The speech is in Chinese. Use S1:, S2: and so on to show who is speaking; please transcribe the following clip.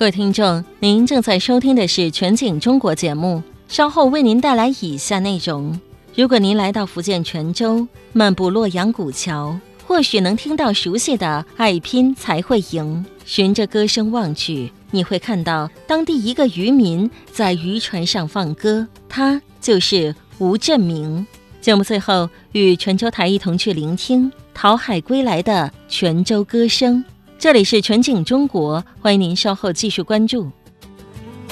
S1: 各位听众，您正在收听的是全景中国节目，稍后为您带来以下内容。如果您来到福建泉州，漫步洛阳古桥，或许能听到熟悉的爱拼才会赢。循着歌声望去，你会看到当地一个渔民在渔船上放歌，他就是吴振明。节目最后与泉州台一同去聆听讨海归来的泉州歌声。这里是全景中国，欢迎您稍后继续关注。